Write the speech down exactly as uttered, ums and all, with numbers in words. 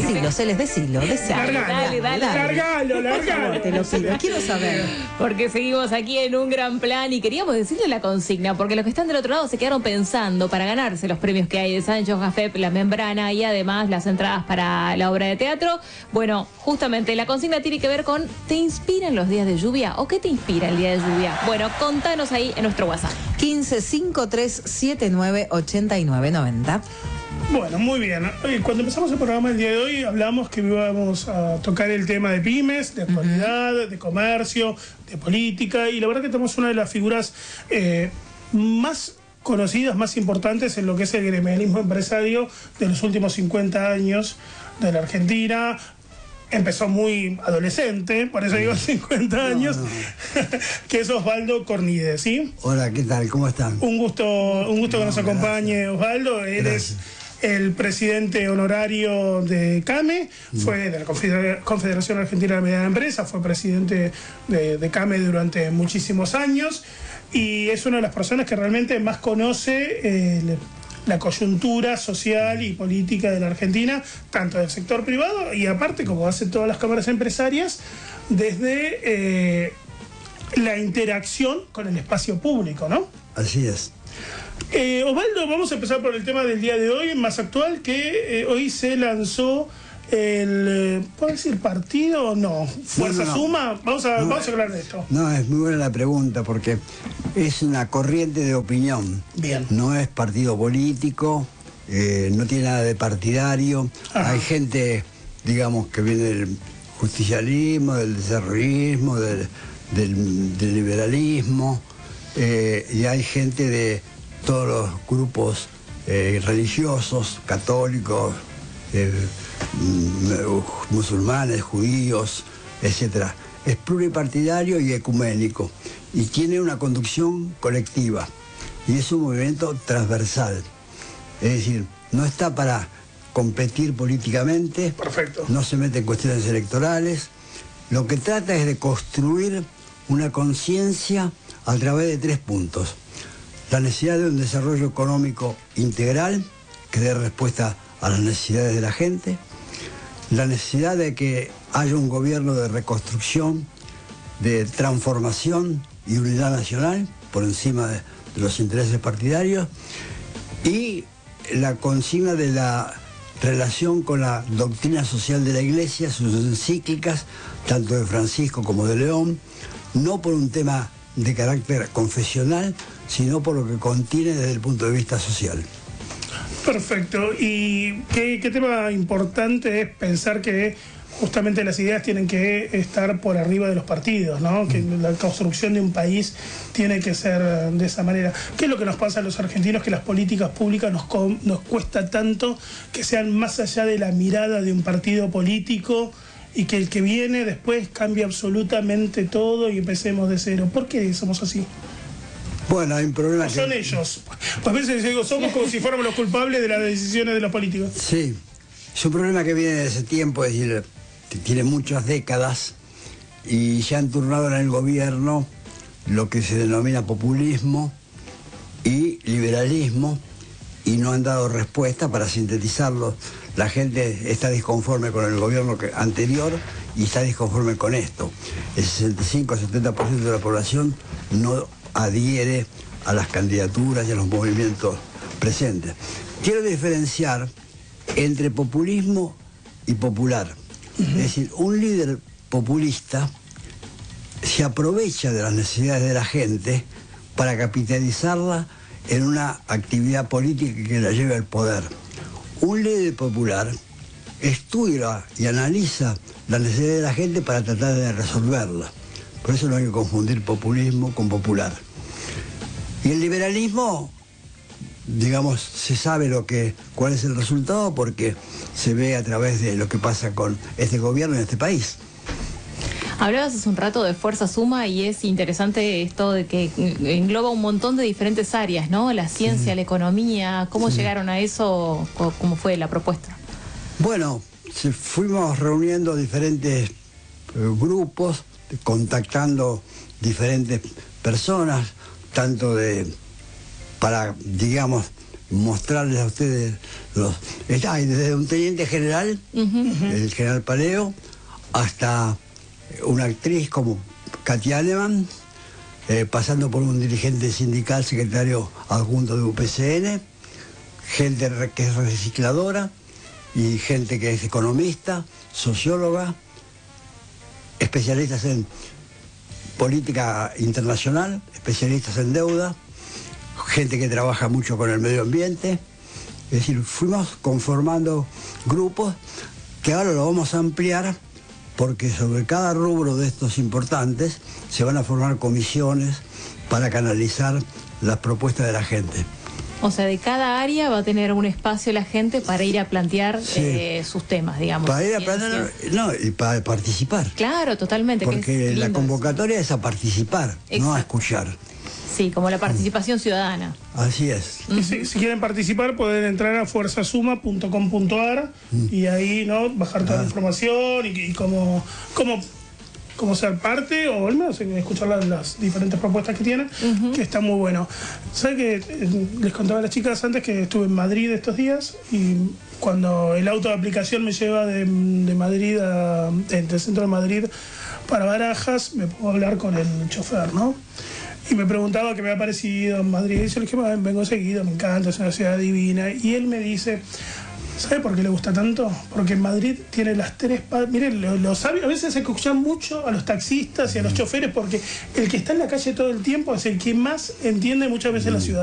Decilo, Celes, decilo, decilo. Largalo, dale, dale, dale. Largalo, largalo. Te lo pido, quiero saber. Porque seguimos aquí en un gran plan y queríamos decirle la consigna, porque los que están del otro lado se quedaron pensando para ganarse los premios que hay de Sancho Jafep, La Membrana y además las entradas para la obra de teatro. Bueno, justamente la consigna tiene que ver con ¿te inspiran los días de lluvia o qué te inspira el día de lluvia? Bueno, contanos ahí en nuestro WhatsApp. quince cincuenta y tres setenta y nueve ochenta y nueve noventa. Bueno, muy bien. Oye, cuando empezamos el programa el día de hoy hablamos que íbamos a tocar el tema de pymes, de actualidad, uh-huh. de comercio, de política, y la verdad que tenemos una de las figuras eh, más conocidas, más importantes en lo que es el gremialismo empresario de los últimos cincuenta años de la Argentina. Empezó muy adolescente, por eso digo cincuenta años, no, no. que es Osvaldo Cornide, ¿sí? Hola, ¿qué tal? ¿Cómo están? Un gusto, un gusto no, que nos acompañe, gracias. Osvaldo. Él gracias. es el presidente honorario de CAME, mm. fue de la Confederación Argentina de Mediana Empresa, fue presidente de, de CAME durante muchísimos años y es una de las personas que realmente más conoce eh, la coyuntura social y política de la Argentina, tanto del sector privado y aparte, como hacen todas las cámaras empresarias, desde eh, la interacción con el espacio público, ¿no? Así es. Eh, Osvaldo, vamos a empezar por el tema del día de hoy, más actual, que eh, hoy se lanzó el, ¿puedo decir partido o no? ¿Fuerza no, no, no. Suma? Vamos a, no, vamos a hablar de esto. No, es muy buena la pregunta porque es una corriente de opinión. Bien. No es partido político, eh, no tiene nada de partidario. Ajá. Hay gente, digamos, que viene del justicialismo, del desarrollismo, del, del, del liberalismo, eh, y hay gente de todos los grupos eh, religiosos, católicos, eh, musulmanes, judíos, etcétera. Es pluripartidario y ecuménico y tiene una conducción colectiva y es un movimiento transversal. Es decir, no está para competir políticamente. Perfecto. No se mete en cuestiones electorales. Lo que trata es de construir una conciencia a través de tres puntos. La necesidad de un desarrollo económico integral que dé respuesta a las necesidades de la gente, la necesidad de que haya un gobierno de reconstrucción, de transformación y unidad nacional por encima de, de los intereses partidarios, y la consigna de la relación con la doctrina social de la Iglesia, sus encíclicas, tanto de Francisco como de León, no por un tema de carácter confesional, sino por lo que contiene desde el punto de vista social. Perfecto. Y qué, qué tema importante es pensar que justamente las ideas tienen que estar por arriba de los partidos, ¿no? Que la construcción de un país tiene que ser de esa manera. ¿Qué es lo que nos pasa a los argentinos? Que las políticas públicas nos, nos cuesta tanto que sean más allá de la mirada de un partido político y que el que viene después cambie absolutamente todo y empecemos de cero. ¿Por qué somos así? Bueno, hay un problema. ¿O son que... ellos? Pues a veces digo, somos como si fuéramos los culpables de las decisiones de los políticos. Sí, es un problema que viene de ese tiempo, es decir, tiene muchas décadas y ya han turnado en el gobierno lo que se denomina populismo y liberalismo y no han dado respuesta. Para sintetizarlo, la gente está disconforme con el gobierno anterior y está disconforme con esto. El sesenta y cinco a setenta por ciento de la población no adhiere a las candidaturas y a los movimientos presentes. Quiero diferenciar entre populismo y popular. Uh-huh. Es decir, un líder populista se aprovecha de las necesidades de la gente para capitalizarla en una actividad política que la lleve al poder. Un líder popular estudia y analiza las necesidades de la gente para tratar de resolverla. Por eso no hay que confundir populismo con popular. Y el liberalismo, digamos, se sabe lo que, cuál es el resultado porque se ve a través de lo que pasa con este gobierno en este país. Hablabas hace un rato de Fuerza Suma y es interesante esto de que engloba un montón de diferentes áreas, ¿no? La ciencia, sí. La economía, ¿cómo sí. llegaron a eso? ¿Cómo fue la propuesta? Bueno, se fuimos reuniendo diferentes eh, grupos, contactando diferentes personas, tanto de, para, digamos, mostrarles a ustedes los... Hay desde un teniente general, uh-huh. el general Paleo, hasta una actriz como Katia Aleman, eh, pasando por un dirigente sindical, secretario adjunto de U P C N, gente que es recicladora y gente que es economista, socióloga, especialistas en política internacional, especialistas en deuda, gente que trabaja mucho con el medio ambiente. Es decir, fuimos conformando grupos que ahora lo vamos a ampliar porque sobre cada rubro de estos importantes se van a formar comisiones para canalizar las propuestas de la gente. O sea, de cada área va a tener un espacio la gente para ir a plantear sí. eh, sus temas, digamos. Para ir a plantear, no, y para participar. Claro, totalmente. Porque la convocatoria es a participar, exacto. no a escuchar. Sí, como la participación ciudadana. Así es. Uh-huh. si, si quieren participar pueden entrar a fuerza suma punto com punto a r uh-huh. y ahí no bajar toda ah. la información y, y cómo, cómo, cómo ser parte o al menos escuchar las, las diferentes propuestas que tienen, uh-huh. que está muy bueno. ¿Saben que eh, les contaba a las chicas antes que estuve en Madrid estos días y cuando el auto de aplicación me lleva de, de Madrid a, del centro de Madrid para Barajas, me puedo hablar con el chofer, ¿no? Y me preguntaba qué me ha parecido en Madrid. Y yo le dije, vengo seguido, me encanta, es una ciudad divina. Y él me dice, ¿sabe por qué le gusta tanto? Porque en Madrid tiene las tres... Miren, lo, lo sabe, a veces se escuchan mucho a los taxistas y a los choferes porque el que está en la calle todo el tiempo es el que más entiende muchas veces la ciudad.